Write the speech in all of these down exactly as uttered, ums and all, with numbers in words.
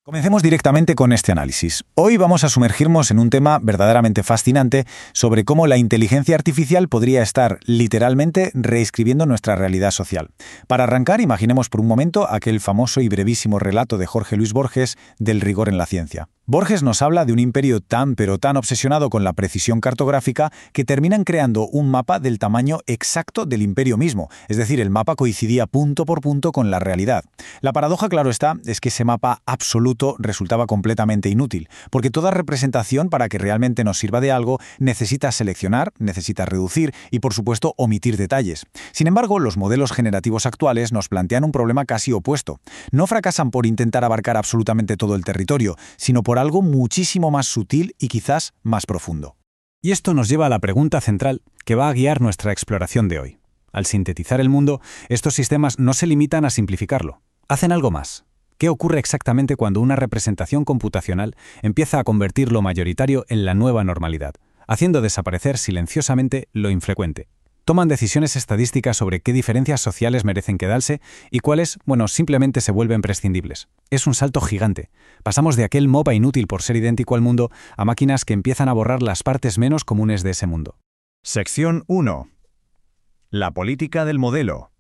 Comencemos directamente con este análisis. Hoy vamos a sumergirnos en un tema verdaderamente fascinante sobre cómo la inteligencia artificial podría estar literalmente reescribiendo nuestra realidad social. Para arrancar, imaginemos por un momento aquel famoso y brevísimo relato de Jorge Luis Borges del rigor en la ciencia. Borges nos habla de un imperio tan pero tan obsesionado con la precisión cartográfica que terminan creando un mapa del tamaño exacto del imperio mismo, es decir, el mapa coincidía punto por punto con la realidad. La paradoja, claro está, es que ese mapa absoluto resultaba completamente inútil, porque toda representación para que realmente nos sirva de algo necesita seleccionar, necesita reducir y por supuesto omitir detalles. Sin embargo, los modelos generativos actuales nos plantean un problema casi opuesto. No fracasan por intentar abarcar absolutamente todo el territorio, sino por algo muchísimo más sutil y quizás más profundo. Y esto nos lleva a la pregunta central que va a guiar nuestra exploración de hoy. Al sintetizar el mundo, estos sistemas no se limitan a simplificarlo. Hacen algo más. ¿Qué ocurre exactamente cuando una representación computacional empieza a convertir lo mayoritario en la nueva normalidad, haciendo desaparecer silenciosamente lo infrecuente? Toman decisiones estadísticas sobre qué diferencias sociales merecen quedarse y cuáles, bueno, simplemente se vuelven prescindibles. Es un salto gigante. Pasamos de aquel mapa inútil por ser idéntico al mundo a máquinas que empiezan a borrar las partes menos comunes de ese mundo. Sección uno. La política del modelo.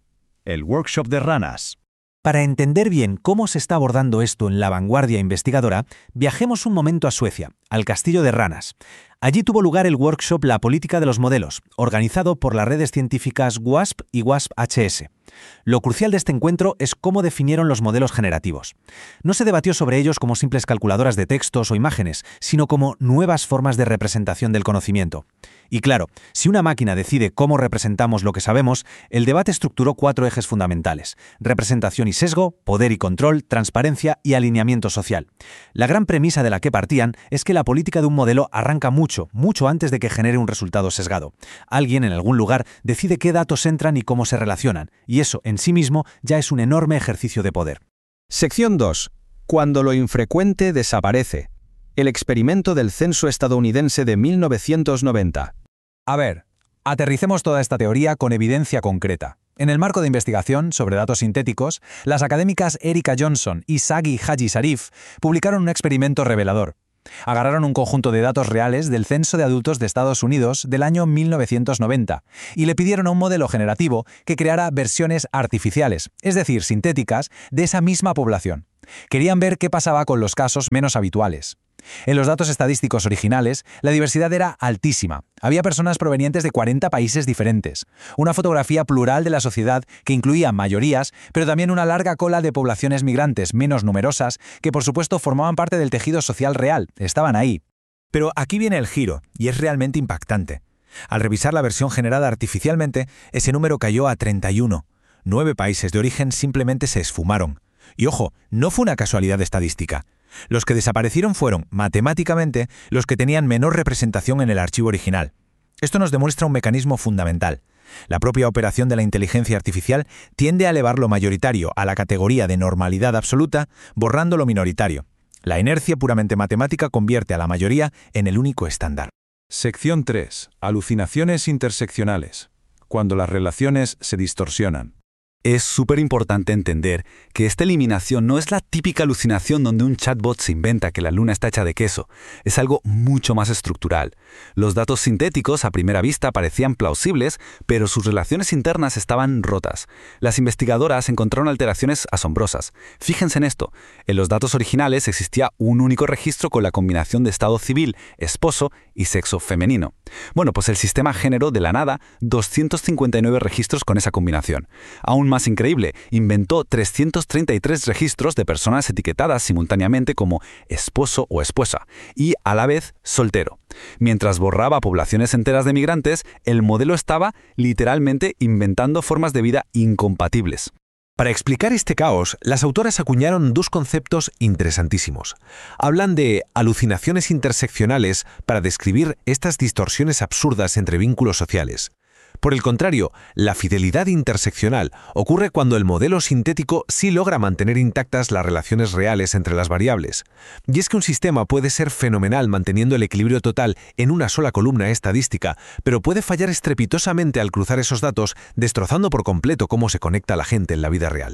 El workshop de ranas. Para entender bien cómo se está abordando esto en la vanguardia investigadora, viajemos un momento a Suecia, al castillo de ranas. Allí tuvo lugar el workshop La política de los modelos, organizado por las redes científicas WASP y WASP-H S. Lo crucial de este encuentro es cómo definieron los modelos generativos. No se debatió sobre ellos como simples calculadoras de textos o imágenes, sino como nuevas formas de representación del conocimiento. Y claro, si una máquina decide cómo representamos lo que sabemos, el debate estructuró cuatro ejes fundamentales: representación y sesgo, poder y control, transparencia y alineamiento social. La gran premisa de la que partían es que la política de un modelo arranca mucho, mucho antes de que genere un resultado sesgado. Alguien en algún lugar decide qué datos entran y cómo se relacionan, y eso en sí mismo ya es un enorme ejercicio de poder. Sección dos. Cuando lo infrecuente desaparece. El experimento del censo estadounidense de mil novecientos noventa. A ver, aterricemos toda esta teoría con evidencia concreta. En el marco de investigación sobre datos sintéticos, las académicas Erika Johnson y Sagi Haji Sharif publicaron un experimento revelador. Agarraron un conjunto de datos reales del censo de adultos de Estados Unidos del año mil novecientos noventa y le pidieron a un modelo generativo que creara versiones artificiales, es decir, sintéticas, de esa misma población. Querían ver qué pasaba con los casos menos habituales. En los datos estadísticos originales, la diversidad era altísima. Había personas provenientes de cuarenta países diferentes. Una fotografía plural de la sociedad que incluía mayorías, pero también una larga cola de poblaciones migrantes menos numerosas que por supuesto formaban parte del tejido social real. Estaban ahí. Pero aquí viene el giro, y es realmente impactante. Al revisar la versión generada artificialmente, ese número cayó a treinta y uno. Nueve países de origen simplemente se esfumaron. Y ojo, no fue una casualidad estadística. Los que desaparecieron fueron, matemáticamente, los que tenían menor representación en el archivo original. Esto nos demuestra un mecanismo fundamental. La propia operación de la inteligencia artificial tiende a elevar lo mayoritario a la categoría de normalidad absoluta, borrando lo minoritario. La inercia puramente matemática convierte a la mayoría en el único estándar. Sección tres. Alucinaciones interseccionales. Cuando las relaciones se distorsionan. Es súper importante entender que esta eliminación no es la típica alucinación donde un chatbot se inventa que la luna está hecha de queso. Es algo mucho más estructural. Los datos sintéticos a primera vista parecían plausibles, pero sus relaciones internas estaban rotas. Las investigadoras encontraron alteraciones asombrosas. Fíjense en esto. En los datos originales existía un único registro con la combinación de estado civil, esposo y sexo femenino. Bueno, pues el sistema generó de la nada doscientos cincuenta y nueve registros con esa combinación. Aún más increíble, inventó trescientos treinta y tres registros de personas etiquetadas simultáneamente como esposo o esposa y a la vez soltero. Mientras borraba poblaciones enteras de migrantes, el modelo estaba literalmente inventando formas de vida incompatibles. Para explicar este caos, las autoras acuñaron dos conceptos interesantísimos. Hablan de alucinaciones interseccionales para describir estas distorsiones absurdas entre vínculos sociales. Por el contrario, la fidelidad interseccional ocurre cuando el modelo sintético sí logra mantener intactas las relaciones reales entre las variables. Y es que un sistema puede ser fenomenal manteniendo el equilibrio total en una sola columna estadística, pero puede fallar estrepitosamente al cruzar esos datos, destrozando por completo cómo se conecta la gente en la vida real.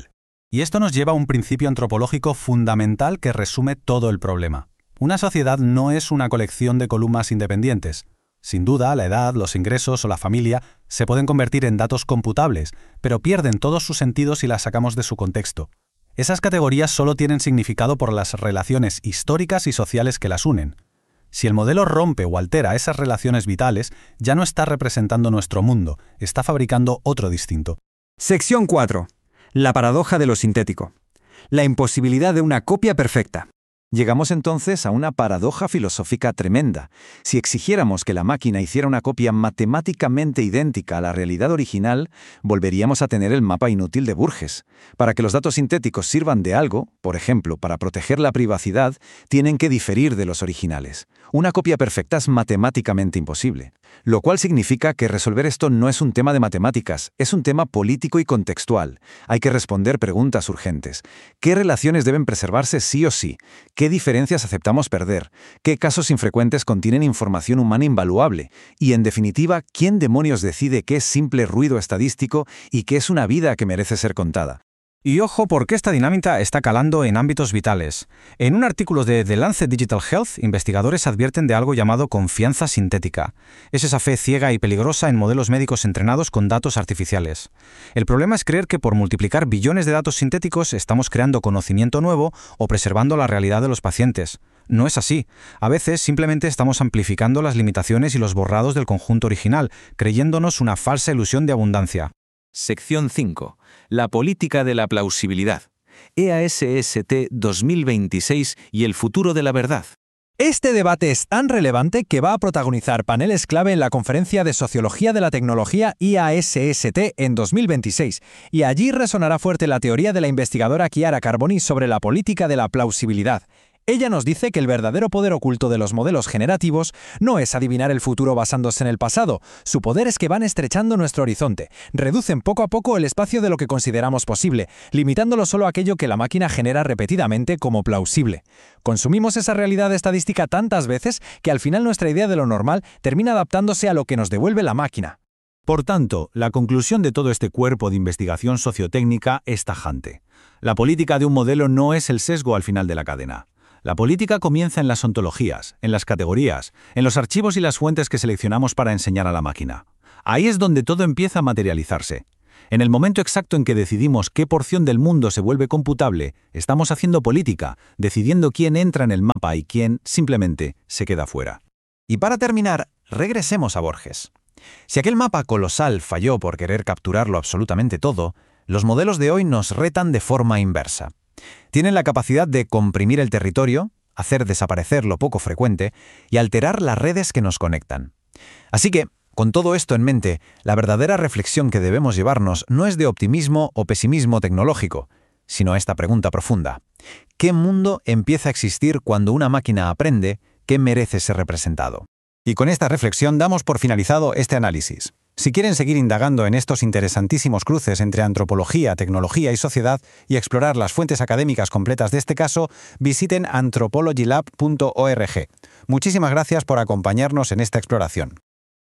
Y esto nos lleva a un principio antropológico fundamental que resume todo el problema. Una sociedad no es una colección de columnas independientes. Sin duda, la edad, los ingresos o la familia se pueden convertir en datos computables, pero pierden todos sus sentidos si las sacamos de su contexto. Esas categorías solo tienen significado por las relaciones históricas y sociales que las unen. Si el modelo rompe o altera esas relaciones vitales, ya no está representando nuestro mundo, está fabricando otro distinto. Sección cuatro. La paradoja de lo sintético. La imposibilidad de una copia perfecta. Llegamos entonces a una paradoja filosófica tremenda. Si exigiéramos que la máquina hiciera una copia matemáticamente idéntica a la realidad original, volveríamos a tener el mapa inútil de Burgess. Para que los datos sintéticos sirvan de algo, por ejemplo, para proteger la privacidad, tienen que diferir de los originales. Una copia perfecta es matemáticamente imposible, lo cual significa que resolver esto no es un tema de matemáticas, es un tema político y contextual. Hay que responder preguntas urgentes. ¿Qué relaciones deben preservarse sí o sí? ¿Qué diferencias aceptamos perder? ¿Qué casos infrecuentes contienen información humana invaluable? Y, en definitiva, ¿quién demonios decide qué es simple ruido estadístico y qué es una vida que merece ser contada? Y ojo porque esta dinámica está calando en ámbitos vitales. En un artículo de The Lancet Digital Health, investigadores advierten de algo llamado confianza sintética. Es esa fe ciega y peligrosa en modelos médicos entrenados con datos artificiales. El problema es creer que por multiplicar billones de datos sintéticos estamos creando conocimiento nuevo o preservando la realidad de los pacientes. No es así. A veces simplemente estamos amplificando las limitaciones y los borrados del conjunto original, creyéndonos una falsa ilusión de abundancia. Sección cinco. La política de la plausibilidad. E A S S T dos mil veintiséis y el futuro de la verdad. Este debate es tan relevante que va a protagonizar paneles clave en la Conferencia de Sociología de la Tecnología I A S S T en dos mil veintiséis, y allí resonará fuerte la teoría de la investigadora Chiara Carboni sobre la política de la plausibilidad. Ella nos dice que el verdadero poder oculto de los modelos generativos no es adivinar el futuro basándose en el pasado. Su poder es que van estrechando nuestro horizonte, reducen poco a poco el espacio de lo que consideramos posible, limitándolo solo a aquello que la máquina genera repetidamente como plausible. Consumimos esa realidad estadística tantas veces que al final nuestra idea de lo normal termina adaptándose a lo que nos devuelve la máquina. Por tanto, la conclusión de todo este cuerpo de investigación sociotécnica es tajante. La política de un modelo no es el sesgo al final de la cadena. La política comienza en las ontologías, en las categorías, en los archivos y las fuentes que seleccionamos para enseñar a la máquina. Ahí es donde todo empieza a materializarse. En el momento exacto en que decidimos qué porción del mundo se vuelve computable, estamos haciendo política, decidiendo quién entra en el mapa y quién simplemente se queda fuera. Y para terminar, regresemos a Borges. Si aquel mapa colosal falló por querer capturarlo absolutamente todo, los modelos de hoy nos retan de forma inversa. Tienen la capacidad de comprimir el territorio, hacer desaparecer lo poco frecuente y alterar las redes que nos conectan. Así que, con todo esto en mente, la verdadera reflexión que debemos llevarnos no es de optimismo o pesimismo tecnológico, sino esta pregunta profunda. ¿Qué mundo empieza a existir cuando una máquina aprende que merece ser representado? Y con esta reflexión damos por finalizado este análisis. Si quieren seguir indagando en estos interesantísimos cruces entre antropología, tecnología y sociedad y explorar las fuentes académicas completas de este caso, visiten anthropologylab punto org. Muchísimas gracias por acompañarnos en esta exploración.